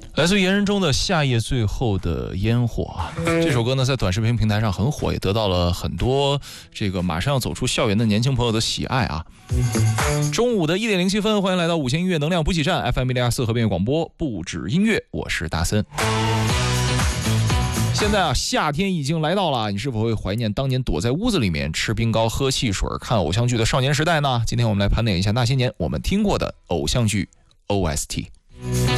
来自言人中的夏夜最后的烟火啊，这首歌呢在短视频平台上很火，也得到了很多这个马上要走出校园的年轻朋友的喜爱啊。中午的1点07分，欢迎来到5线音乐能量补给站 FM104和变乐广播，不止音乐，我是大森。现在啊，夏天已经来到了，你是否会怀念当年躲在屋子里面吃冰糕、喝汽水、看偶像剧的少年时代呢？今天我们来盘点一下那些年我们听过的偶像剧 OST。